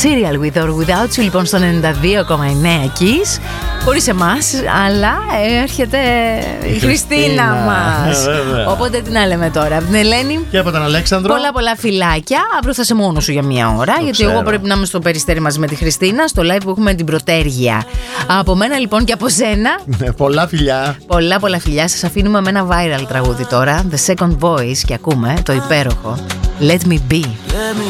Serial With or Without You, λοιπόν, στο 92,9 Kiss. Χωρίς εμάς, αλλά έρχεται η Χριστίνα μας. Οπότε τι να λέμε τώρα, από την Ελένη και από τον Αλέξανδρο. Πολλά φιλάκια. Αύριο θα είσαι μόνος σου για μία ώρα, γιατί ξέρω. Εγώ πρέπει να είμαι στο Περιστέρι μαζί με τη Χριστίνα, στο live που έχουμε την Πρωτέργεια. Από μένα λοιπόν και από σένα. Πολλά φιλιά. Πολλά φιλιά. Σας αφήνουμε με ένα viral τραγούδι τώρα, The Second Voice, και ακούμε το υπέροχο Let Me Be.